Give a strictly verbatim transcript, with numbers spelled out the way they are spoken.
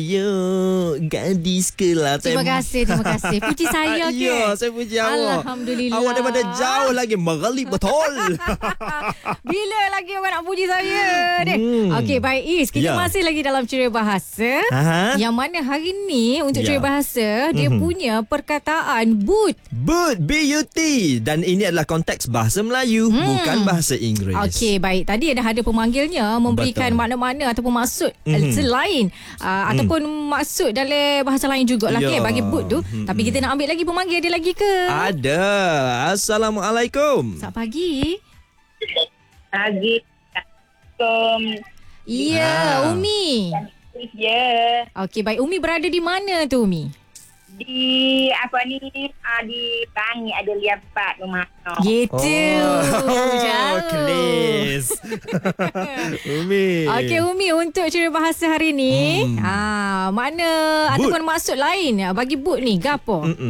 Yo, gadis kelas. Terima kasih, terima kasih. Puji saya ke? Ya, saya puji awak. Alhamdulillah. Awak daripada jauh lagi mengalip betul. Bila lagi awak nak puji saya ni? Hmm. Okey, baik Is. Kita Ya. masih lagi dalam Ceria Bahasa. Aha. Yang mana hari ni untuk Ya. Ceria Bahasa, dia Mhm. punya perkataan boot. Boot, B U T. Dan ini adalah konteks bahasa Melayu, Hmm. bukan bahasa Inggeris. Okey, baik. Tadi dah ada pemanggilnya memberikan Betul. makna-makna ataupun maksud Mhm. selain uh, ataupun maksud dalam bahasa lain jugalah Ya. ke bagi boot tu. Mhm. Tapi kita nak ambil lagi pemanggil dia lagi ke? Ada. Assalamualaikum. Selamat pagi. Pagi. Assalamualaikum. Ya, Ah. Umi. Ya. Okey, baik. Umi berada di mana tu, Umi? Di apa ni? Ah, di Bangi ada liapat rumah. Gitu. Oh, Jauh. kelis. Umi. Okey, Umi, untuk Ceria Bahasa hari ni, Hmm. ah, makna Boot. ataupun maksud lain bagi boot ni, gapo? Mm-mm.